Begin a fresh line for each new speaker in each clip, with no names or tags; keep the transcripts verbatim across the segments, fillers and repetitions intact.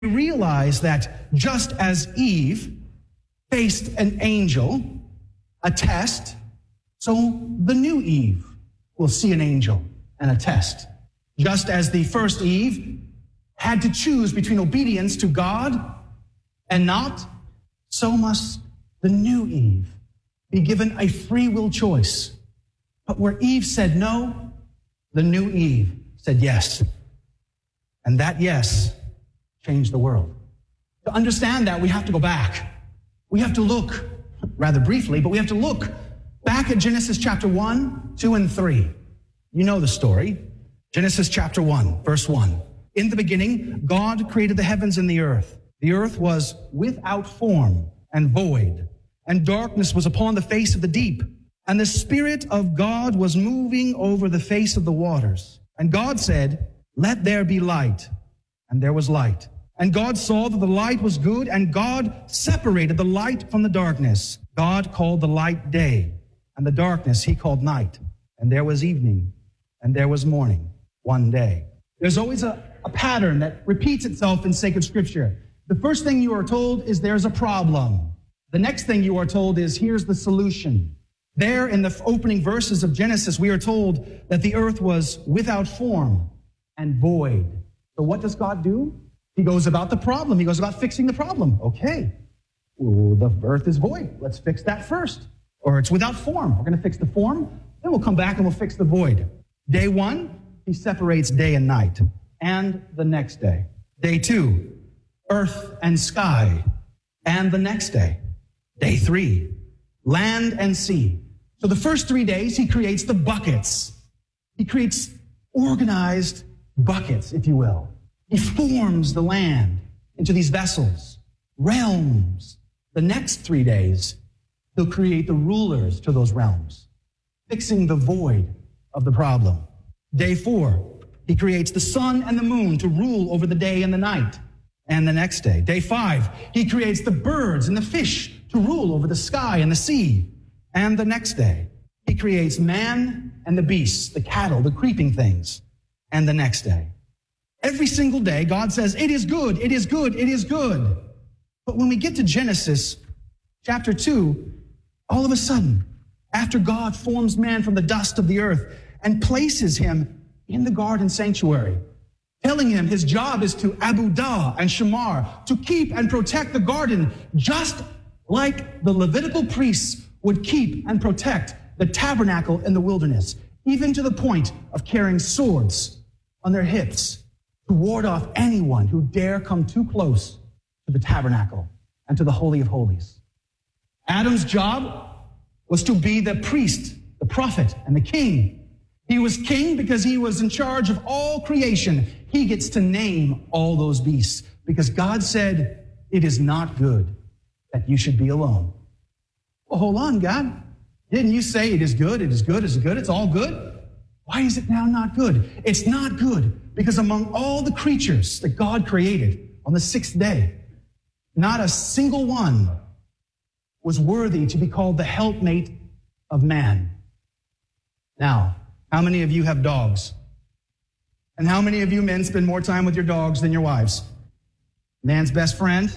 We realize that just as Eve faced an angel, a test, so the new Eve will see an angel and a test. Just as the first Eve had to choose between obedience to God and not, so must the new Eve be given a free will choice. But where Eve said no, the new Eve said yes. And that yes changed the world. To understand that, we have to go back. We have to look, rather briefly, but we have to look back at Genesis chapter one, two, and three. You know the story. Genesis chapter one, verse one. In the beginning, God created the heavens and the earth. The earth was without form and void, and darkness was upon the face of the deep. And the Spirit of God was moving over the face of the waters. And God said, "Let there be light." And there was light. And God saw that the light was good, and God separated the light from the darkness. God called the light day, and the darkness he called night. And there was evening, and there was morning, one day. There's always a, a pattern that repeats itself in sacred scripture. The first thing you are told is there's a problem. The next thing you are told is here's the solution. There in the opening verses of Genesis, we are told that the earth was without form and void. So what does God do? He goes about the problem. He goes about fixing the problem. Okay, well, the earth is void. Let's fix that first. Or it's without form. We're going to fix the form. Then we'll come back and we'll fix the void. Day one, he separates day and night. And the next day. Day two, earth and sky. And the next day. Day three, land and sea. So the first three days, he creates the buckets. He creates organized buckets, if you will. He forms the land into these vessels, realms. The next three days, he'll create the rulers to those realms, fixing the void of the problem. Day four, he creates the sun and the moon to rule over the day and the night. And the next day, day five, he creates the birds and the fish to rule over the sky and the sea. And the next day, he creates man and the beasts, the cattle, the creeping things. And the next day. Every single day, God says, it is good, it is good, it is good. But when we get to Genesis chapter two, all of a sudden, after God forms man from the dust of the earth and places him in the garden sanctuary, telling him his job is to abudah and shamar, to keep and protect the garden, just like the Levitical priests would keep and protect the tabernacle in the wilderness, even to the point of carrying swords on their hips to ward off anyone who dare come too close to the tabernacle and to the Holy of Holies. Adam's job was to be the priest, the prophet, and the king. He was king because he was in charge of all creation. He gets to name all those beasts because God said, it is not good that you should be alone. Well, hold on, God. Didn't you say it is good, it is good, it is good, it's all good? Why is it now not good? It's not good because among all the creatures that God created on the sixth day, not a single one was worthy to be called the helpmate of man. Now, how many of you have dogs? And how many of you men spend more time with your dogs than your wives? Man's best friend?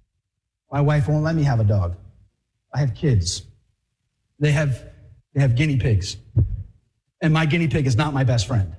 My wife won't let me have a dog. I have kids. They have, they have guinea pigs. And my guinea pig is not my best friend.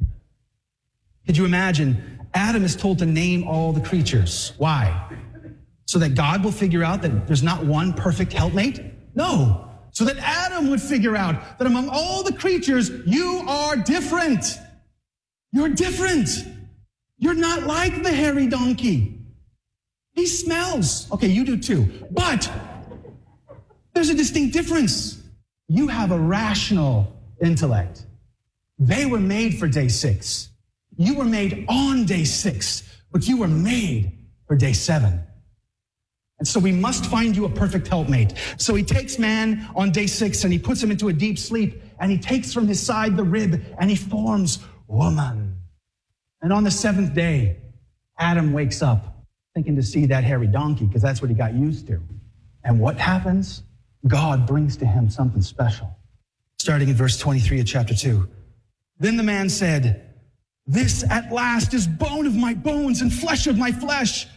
Could you imagine? Adam is told to name all the creatures. Why? So that God will figure out that there's not one perfect helpmate? No. So that Adam would figure out that among all the creatures, you are different. You're different. You're not like the hairy donkey. He smells. Okay, you do too. But there's a distinct difference. You have a rational intellect. They were made for day six. You were made on day six, but you were made for day seven. And so we must find you a perfect helpmate. So he takes man on day six and he puts him into a deep sleep and he takes from his side the rib and he forms woman. And on the seventh day, Adam wakes up thinking to see that hairy donkey because that's what he got used to. And what happens? God brings to him something special. Starting in verse twenty-three of chapter two. Then the man said, This at last is bone of my bones and flesh of my flesh.